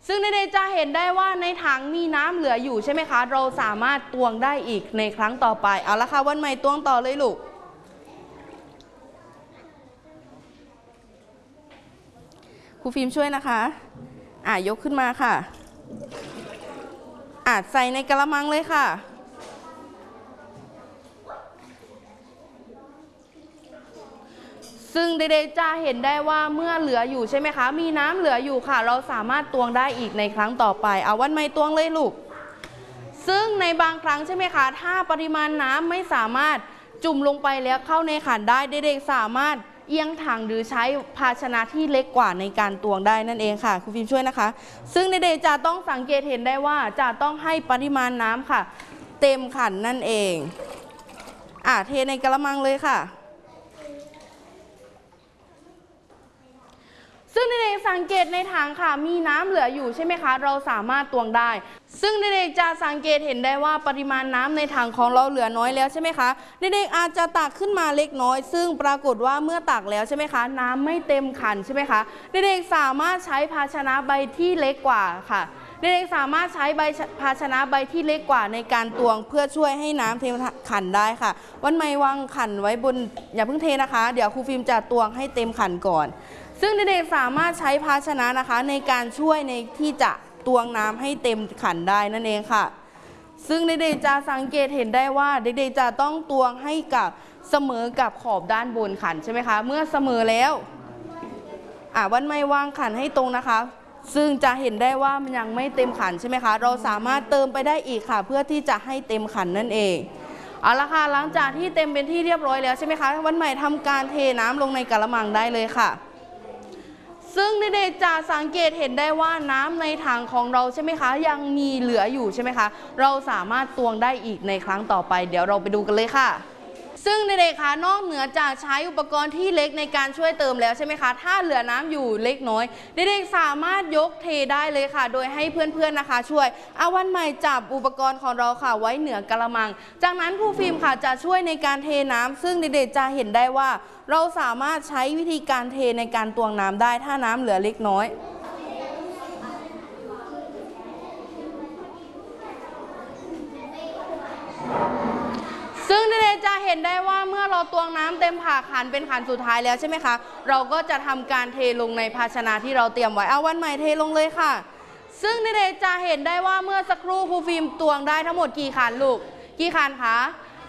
ซึ่งเด็กๆจะเห็นได้ว่าในถังมีน้ำเหลืออยู่ใช่ไหมคะเราสามารถตวงได้อีกในครั้งต่อไปเอาละค่ะวันใหม่ตวงต่อเลยลูกครูฟิล์มช่วยนะคะยกขึ้นมาค่ะใส่ในกระมังเลยค่ะซึ่งเด็กๆจะเห็นได้ว่าเมื่อเหลืออยู่ใช่ไหมคะมีน้ำเหลืออยู่ค่ะเราสามารถตวงได้อีกในครั้งต่อไปเอาวันไม่ตวงเลยลูกซึ่งในบางครั้งใช่ไหมคะถ้าปริมาณน้ำไม่สามารถจุ่มลงไปแล้วเข้าในขันได้เด็กๆสามารถเอียงถังหรือใช้ภาชนะที่เล็กกว่าในการตวงได้นั่นเองค่ะครูฟิล์มช่วยนะคะซึ่งเด็กๆจะต้องสังเกตเห็นได้ว่าจะต้องให้ปริมาณน้ำค่ะเต็มขันนั่นเองเทในกระมังเลยค่ะซึ่งเด็กๆสังเกตในถังค่ะมีน้ำเหลืออยู่ใช่ไหมคะเราสามารถตวงได้ซึ่งเด็กๆจะสังเกตเห็นได้ว่าปริมาณน้ำในถังของเราเหลือน้อยแล้วใช่ไหมคะเด็กๆอาจจะตักขึ้นมาเล็กน้อยซึ่งปรากฏว่าเมื่อตักแล้วใช่ไหมคะน้ำไม่เต็มขันใช่ไหมคะเด็กๆสามารถใช้ภาชนะใบที่เล็กกว่าค่ะเด็กๆสามารถใช้ภาชนะใบที่เล็กกว่าในการตวงเพื่อช่วยให้น้ำเต็มขันได้ค่ะวันไม่วางขันไว้บนอย่าเพิ่งเทนะคะเดี๋ยวครูฟิล์มจะตวงให้เต็มขันก่อนซึ่งเด็กๆสามารถใช้ภาชนะนะคะในการช่วยในที่จะตวงน้ำให้เต็มขันได้นั่นเองค่ะซึ่งเด็กๆจะสังเกตเห็นได้ว่าเด็กๆจะต้องตวงให้กับเสมอกับขอบด้านบนขันใช่ไหมคะเมื่อเสมอแล้ววันไม่วางขันให้ตรงนะคะซึ่งจะเห็นได้ว่ามันยังไม่เต็มขันใช่ไหมคะเราสามารถเติมไปได้อีกค่ะเพื่อที่จะให้เต็มขันนั่นเองเอาละค่ะหลังจากที่เต็มเป็นที่เรียบร้อยแล้วใช่ไหมคะวันใหม่ทำการเทน้ำลงในกระมังได้เลยค่ะซึ่งเด็กๆจะสังเกตเห็นได้ว่าน้ำในถังของเราใช่ไหมคะยังมีเหลืออยู่ใช่ไหมคะเราสามารถตวงได้อีกในครั้งต่อไปเดี๋ยวเราไปดูกันเลยค่ะซึ่งเด็กๆคะนอกเหนือจากใช้อุปกรณ์ที่เล็กในการช่วยเติมแล้วใช่ไหมคะถ้าเหลือน้ำอยู่เล็กน้อยเด็กๆสามารถยกเทได้เลยค่ะโดยให้เพื่อนๆนะคะช่วยเอาวันใหม่จับอุปกรณ์ของเราค่ะไว้เหนือกระมังจากนั้นครูฟิล์มค่ะจะช่วยในการเทน้ำซึ่งเด็กๆจะเห็นได้ว่าเราสามารถใช้วิธีการเทในการตวงน้ำได้ถ้าน้ำเหลือเล็กน้อยซึ่งเด็กๆจะเห็นได้ว่าเมื่อเราตวงน้ำเต็มผ่าขันเป็นขันสุดท้ายแล้วใช่ไหมคะเราก็จะทำการเทลงในภาชนะที่เราเตรียมไว้เอาวันใหม่เทลงเลยค่ะซึ่งเด็กๆจะเห็นได้ว่าเมื่อสักครู่ครูฟิล์มตวงได้ทั้งหมดกี่ขันลูกกี่ขันคะ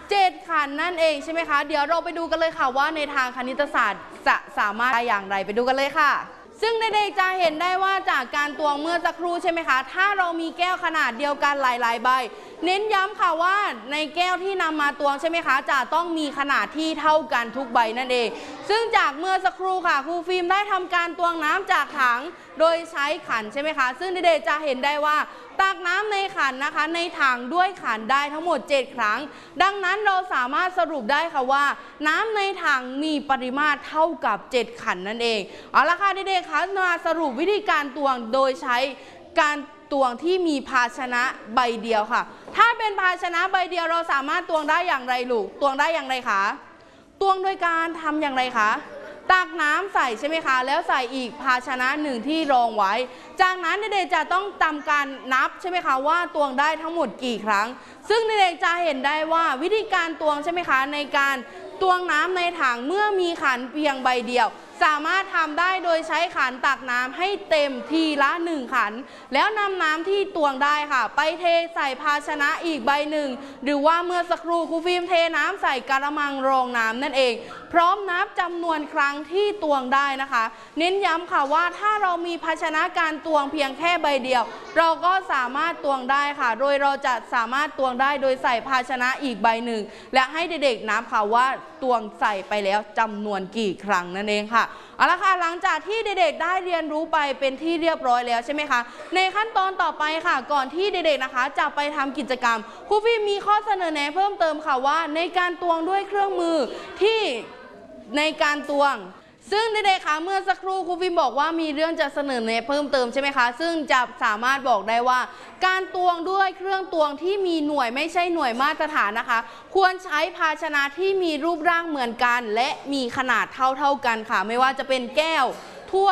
7 ขันนั่นเองใช่ไหมคะเดี๋ยวเราไปดูกันเลยค่ะว่าในทางคณิตศาสตร์จะสามารถได้อย่างไรไปดูกันเลยค่ะซึ่งเด็กๆจะเห็นได้ว่าจากการตวงเมื่อสักครู่ใช่ไหมคะถ้าเรามีแก้วขนาดเดียวกันหลายๆใบเน้นย้ำค่ะว่าในแก้วที่นำมาตวงใช่ไหมคะจะต้องมีขนาดที่เท่ากันทุกใบนั่นเองซึ่งจากเมื่อสักครู่ค่ะครูฟิล์มได้ทำการตวงน้ำจากถังโดยใช้ขันใช่ไหมคะซึ่งเด็กๆจะเห็นได้ว่าตักน้ำในขันนะคะในถังด้วยขันได้ทั้งหมด7 ครั้งดังนั้นเราสามารถสรุปได้ค่ะว่าน้ำในถังมีปริมาตรเท่ากับ7 ขันนั่นเองเอาละค่ะเด็กๆคะมาสรุปวิธีการตวงโดยใช้การตวงที่มีภาชนะใบเดียวค่ะถ้าเป็นภาชนะใบเดียวเราสามารถตวงได้อย่างไรลูกตวงได้อย่างไรคะตวงโดยการทำอย่างไรคะตักน้ำใส่ใช่ไหมคะแล้วใส่อีกภาชนะหนึ่งที่รองไว้จากนั้นเด็กๆจะต้องทำการนับใช่ไหมคะว่าตวงได้ทั้งหมดกี่ครั้งซึ่งเด็กๆจะเห็นได้ว่าวิธีการตวงใช่ไหมคะในการตวงน้ำในถังเมื่อมีขันเพียงใบเดียวสามารถทำได้โดยใช้ขันตักน้ำให้เต็มทีละ1 ขันแล้วนำน้ำที่ตวงได้ค่ะไปเทใส่ภาชนะอีกใบหนึ่งหรือว่าเมื่อสักครู่ครูฟิล์มเทน้ำใส่กระมังรองน้ำนั่นเองพร้อมนับจำนวนครั้งที่ตวงได้นะคะเน้นย้ำค่ะว่าถ้าเรามีภาชนะการตวงเพียงแค่ใบเดียวเราก็สามารถตวงได้ค่ะโดยเราจะสามารถตวงได้โดยใส่ภาชนะอีกใบหนึ่งและให้เด็กๆนับค่ะว่าตวงใส่ไปแล้วจำนวนกี่ครั้งนั่นเองค่ะเอาละค่ะหลังจากที่เด็กๆได้เรียนรู้ไปเป็นที่เรียบร้อยแล้วใช่ไหมคะในขั้นตอนต่อไปค่ะก่อนที่เด็กๆนะคะจะไปทำกิจกรรมครูฟิล์มมีข้อเสนอแนะเพิ่มเติมค่ะว่าในการตวงด้วยเครื่องมือที่ในการตวงซึ่งเด็กๆคะเมื่อสักครู่ครูฟิล์มบอกว่ามีเรื่องจะเสนอแนะเพิ่มเติมใช่ไหมคะซึ่งจะสามารถบอกได้ว่าการตวงด้วยเครื่องตวงที่มีหน่วยไม่ใช่หน่วยมาตรฐานนะคะควรใช้ภาชนะที่มีรูปร่างเหมือนกันและมีขนาดเท่ากันค่ะไม่ว่าจะเป็นแก้วถ้วย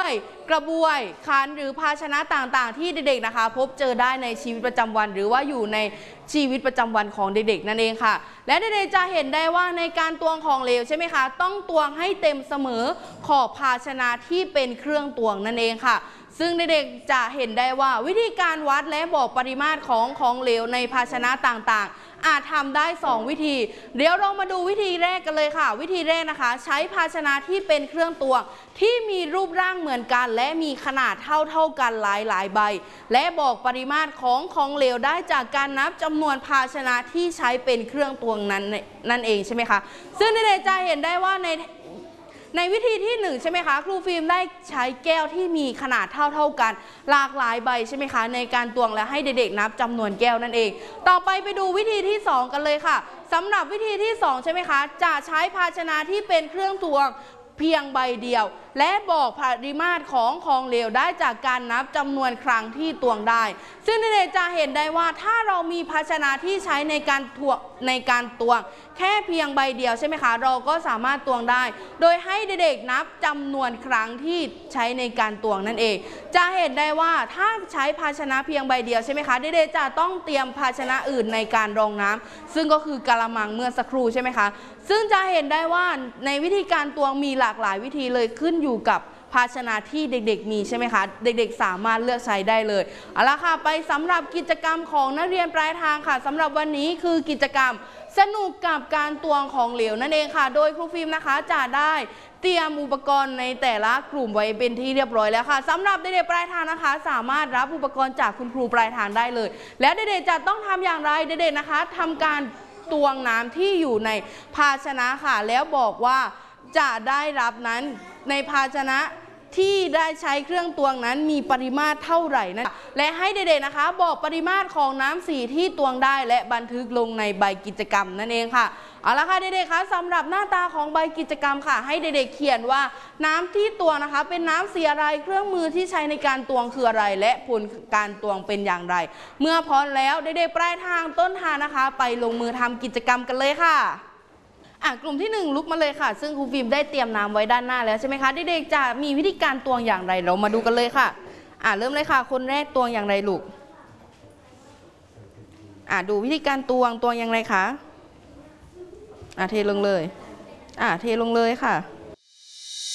กระบวยขันหรือภาชนะต่างๆที่เด็กๆนะคะพบเจอได้ในชีวิตประจำวันหรือว่าอยู่ในชีวิตประจำวันของเด็กๆนั่นเองค่ะและเด็กๆจะเห็นได้ว่าในการตวงของเหลวใช่ไหมคะต้องตวงให้เต็มเสมอขอบภาชนะที่เป็นเครื่องตวงนั่นเองค่ะซึ่งเด็กๆจะเห็นได้ว่าวิธีการวัดและบอกปริมาตรของเหลวในภาชนะต่างๆอาจทำได้2วิธีเดี๋ยวเรามาดูวิธีแรกกันเลยค่ะวิธีแรกนะคะใช้ภาชนะที่เป็นเครื่องตวงที่มีรูปร่างเหมือนกันและมีขนาดเท่ากันหลายใบและบอกปริมาตรของเหลวได้จากการนับจำนวนภาชนะที่ใช้เป็นเครื่องตวงนั่นเองใช่ไหมคะซึ่งเด็กๆจะเห็นได้ว่าในวิธีที่1ใช่ไหมคะครูฟิล์มได้ใช้แก้วที่มีขนาดเท่ากันหลากหลายใบใช่ไหมคะในการตวงและให้เด็กๆนับจำนวนแก้วนั่นเองต่อไปดูวิธีที่2กันเลยค่ะสำหรับวิธีที่2ใช่ไหมคะจะใช้ภาชนะที่เป็นเครื่องตวงเพียงใบเดียวและบอกปริมาตรของเหลวได้จากการนับจำนวนครั้งที่ตวงได้ซึ่งเด็กๆจะเห็นได้ว่าถ้าเรามีภาชนะที่ใช้ในการตวงแค่เพียงใบเดียวใช่ไหมคะเราก็สามารถตวงได้โดยให้เด็กๆนับจำนวนครั้งที่ใช้ในการตวงนั่นเองจะเห็นได้ว่าถ้าใช้ภาชนะเพียงใบเดียวใช่ไหมคะเด็กๆจะต้องเตรียมภาชนะอื่นในการรองน้ำซึ่งก็คือกะละมังเมื่อสักครู่ใช่ไหมคะซึ่งจะเห็นได้ว่าในวิธีการตวงมีหลากหลายวิธีเลยขึ้นอยู่กับภาชนะที่เด็กๆมีใช่ไหมคะเด็กๆสามารถเลือกใช้ได้เลยเอาละค่ะไปสำหรับกิจกรรมของนักเรียนปลายทางค่ะสำหรับวันนี้คือกิจกรรมสนุกกับการตวงของเหลวนั่นเองค่ะโดยครูฟิล์มนะคะจะได้เตรียมอุปกรณ์ในแต่ละกลุ่มไว้เป็นที่เรียบร้อยแล้วค่ะสำหรับเด็กๆปลายทางนะคะสามารถรับอุปกรณ์จากคุณครูปลายทางได้เลยและเด็กๆจะต้องทำอย่างไรเด็กๆนะคะทำการตวงน้ำที่อยู่ในภาชนะค่ะแล้วบอกว่าจะได้รับนั้นในภาชนะที่ได้ใช้เครื่องตวงนั้นมีปริมาตรเท่าไหร่นะและให้เด็กๆนะคะบอกปริมาตรของน้ำสีที่ตวงได้และบันทึกลงในใบกิจกรรมนั่นเองค่ะเอาละค่ะเด็กๆคะสำหรับหน้าตาของใบกิจกรรมค่ะให้เด็กๆเขียนว่าน้ำที่ตวงนะคะเป็นน้ำสีอะไรเครื่องมือที่ใช้ในการตวงคืออะไรและผลการตวงเป็นอย่างไรเมื่อพร้อมแล้วเด็กๆปลายทางต้นทางนะคะไปลงมือทำกิจกรรมกันเลยค่ะกลุ่มที่1ลุกมาเลยค่ะซึ่งครูฟิล์มได้เตรียมน้ำไว้ด้านหน้าแล้วใช่ไหมคะเด็กๆจะมีวิธีการตวงอย่างไรเรามาดูกันเลยค่ะเริ่มเลยค่ะคนแรกตวงอย่างไรลูกดูวิธีการตวงอย่างไรคะเทลงเลยเทลงเลยค่ะ